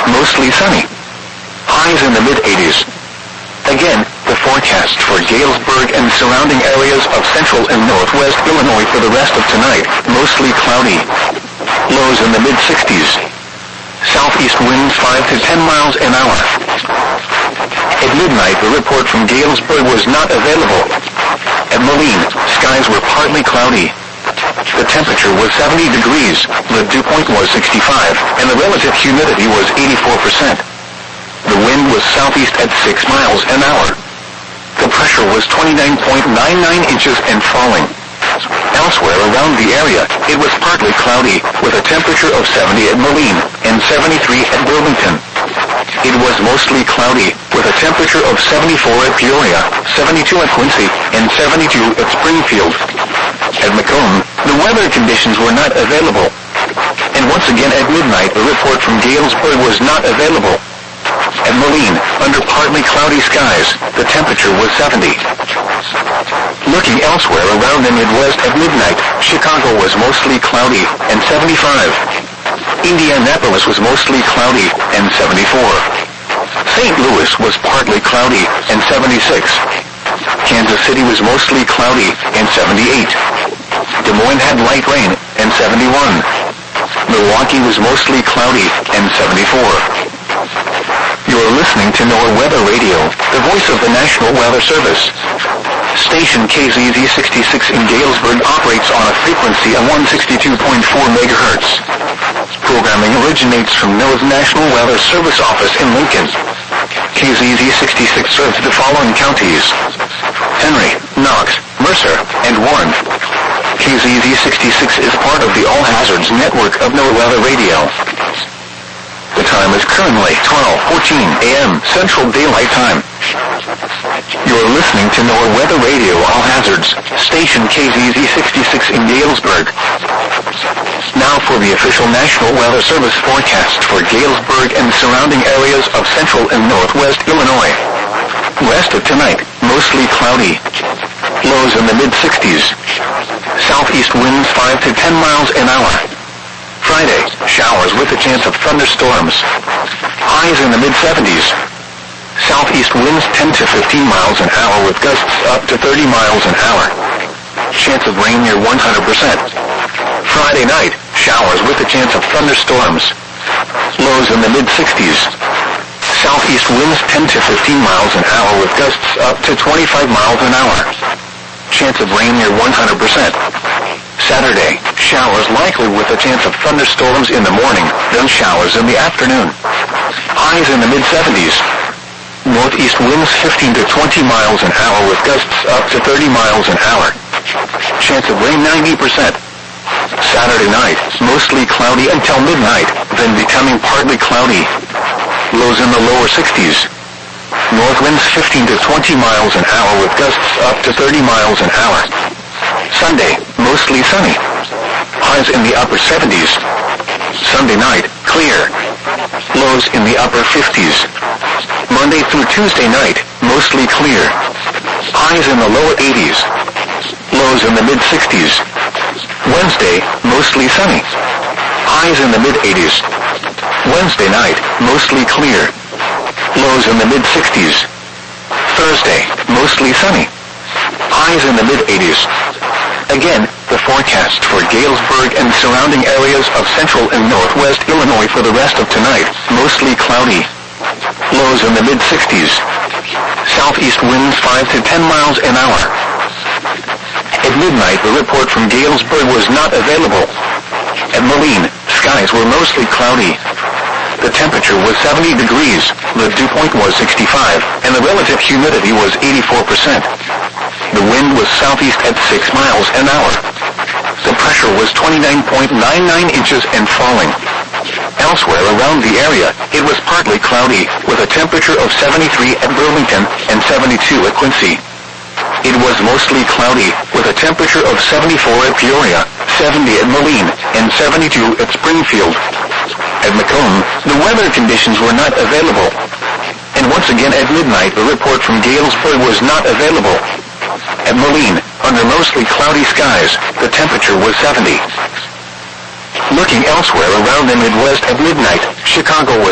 mostly sunny. Highs in the mid-80s. Again, the forecast for Galesburg and surrounding areas of central and northwest Illinois for the rest of tonight, mostly cloudy. Lows in the mid-60s. Southeast winds 5 to 10 miles an hour. At midnight, the report from Galesburg was not available. At Moline, skies were partly cloudy. The temperature was 70 degrees, the dew point was 65, and the relative humidity was 84%. The wind was southeast at 6 miles an hour. The pressure was 29.99 inches and falling. Elsewhere around the area, it was partly cloudy, with a temperature of 70 at Moline and 73 at Burlington. It was mostly cloudy, with a temperature of 74 at Peoria, 72 at Quincy, and 72 at Springfield. At Macomb, the weather conditions were not available. And once again at midnight, the report from Galesburg was not available. At Moline, under partly cloudy skies, the temperature was 70. Looking elsewhere around the Midwest at midnight, Chicago was mostly cloudy and 75. Indianapolis was mostly cloudy and 74. St. Louis was partly cloudy and 76. Kansas City was mostly cloudy and 78. Des Moines had light rain and 71. Milwaukee was mostly cloudy and 74. You're listening to NOAA Weather Radio, the voice of the National Weather Service. Station KZZ 66 in Galesburg operates on a frequency of 162.4 MHz. Programming originates from NOAA's National Weather Service office in Lincoln. KZZ 66 serves the following counties: Henry, Knox, Mercer, and Warren. KZZ 66 is part of the All Hazards network of NOAA Weather Radio. The time is currently 12:14 a.m. Central Daylight Time. You're listening to NOAA Weather Radio All Hazards, station KZZ 66 in Galesburg. Now for the official National Weather Service forecast for Galesburg and surrounding areas of central and northwest Illinois. Rest of tonight, mostly cloudy. Lows in the mid-60s. Southeast winds 5 to 10 miles an hour. Friday, showers with a chance of thunderstorms. Highs in the mid-70s. Southeast winds 10 to 15 miles an hour with gusts up to 30 miles an hour. Chance of rain near 100%. Friday night, showers with a chance of thunderstorms. Lows in the mid-60s. Southeast winds 10 to 15 miles an hour with gusts up to 25 miles an hour. Chance of rain near 100%. Saturday, showers likely with a chance of thunderstorms in the morning, then showers in the afternoon. Highs in the mid-70s. Northeast winds 15 to 20 miles an hour with gusts up to 30 miles an hour. Chance of rain 90%. Saturday night, mostly cloudy until midnight, then becoming partly cloudy. Lows in the lower 60s. North winds 15 to 20 miles an hour with gusts up to 30 miles an hour. Sunday, mostly sunny. Highs in the upper 70s. Sunday night, clear. Lows in the upper 50s. Monday through Tuesday night, mostly clear. Highs in the lower 80s. Lows in the mid-60s. Wednesday, mostly sunny. Highs in the mid-80s. Wednesday night, mostly clear. Lows in the mid-60s. Thursday, mostly sunny. Highs in the mid-80s. Again, the forecast for Galesburg and surrounding areas of central and northwest Illinois for the rest of tonight, mostly cloudy. Lows in the mid-60s. Southeast winds 5 to 10 miles an hour. At midnight, the report from Galesburg was not available. At Moline, skies were mostly cloudy. The temperature was 70 degrees, the dew point was 65, and the relative humidity was 84%. The wind was southeast at 6 miles an hour. The pressure was 29.99 inches and falling. Elsewhere around the area, it was partly cloudy, with a temperature of 73 at Burlington and 72 at Quincy. It was mostly cloudy, with a temperature of 74 at Peoria, 70 at Moline, and 72 at Springfield. At Macomb, the weather conditions were not available. And once again at midnight, the report from Galesburg was not available. At Moline, under mostly cloudy skies, the temperature was 70. Looking elsewhere around the Midwest at midnight, Chicago was